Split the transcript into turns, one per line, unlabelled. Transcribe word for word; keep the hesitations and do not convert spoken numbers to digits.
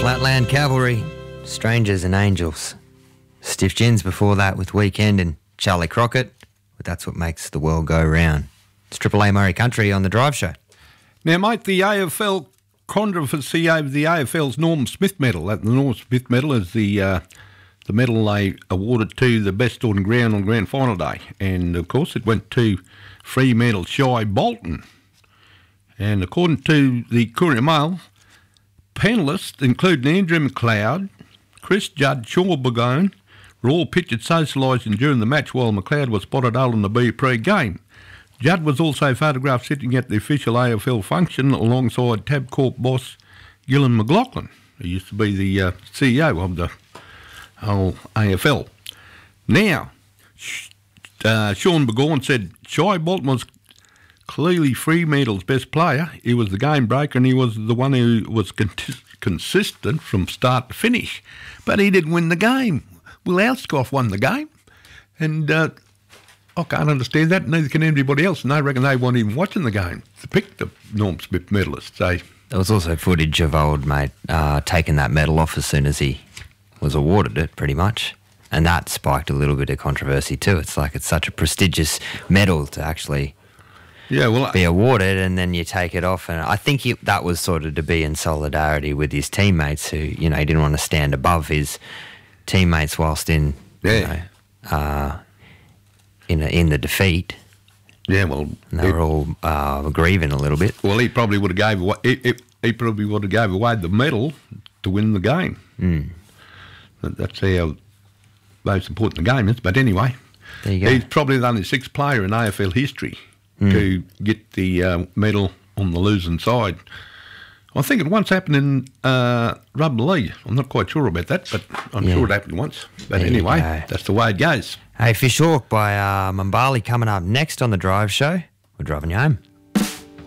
Flatland Cavalry, Strangers and Angels. Stiff Gins before that with Weekend and Charlie Crockett, but that's what makes the world go round. It's Triple A Murray Country on the Drive Show.
Now, mate, the A F L controversy over the A F L's Norm Smith medal. The Norm Smith medal is the uh, the medal they awarded to the best on ground on grand final day. And, of course, it went to Fremantle Shy Bolton. And according to the Courier Mail, panellists, including Andrew McLeod, Chris Judd, Shaw Burgoyne, were all pictured socialising during the match while McLeod was spotted holding the B pre-game. Judd was also photographed sitting at the official A F L function alongside Tabcorp boss Gillan McLaughlin, who used to be the uh, C E O of the whole A F L. Now, uh, Sean Burgoyne said Shy Bolton was clearly Fremantle's best player. He was the game breaker and he was the one who was con- consistent from start to finish. But he didn't win the game. Will Outscoff won the game. And uh, I can't understand that, neither can anybody else. And they reckon they weren't even watching the game to pick the Norm Smith medalist. So,
there was also footage of old mate uh, taking that medal off as soon as he was awarded it, pretty much. And that spiked a little bit of controversy too. It's like it's such a prestigious medal to actually
yeah, well,
be awarded, and then you take it off. And I think he, that was sort of to be in solidarity with his teammates who, you know, he didn't want to stand above his teammates whilst in,
yeah.
you know, uh, in a, in the defeat.
Yeah, well,
and they were all uh, grieving a little bit.
Well, he probably would have gave away. He, he, he probably would have gave away the medal to win the game.
Mm.
That's how most important the game is. But anyway,
there you go.
He's probably the only sixth player in A F L history mm. to get the uh, medal on the losing side. I think it once happened in uh, rugby league. I'm not quite sure about that, but I'm yeah. sure it happened once. But
there
anyway, that's the way it goes.
Hey, Fish Hawk by uh, Mumbali coming up next on the Drive Show. We're driving you home.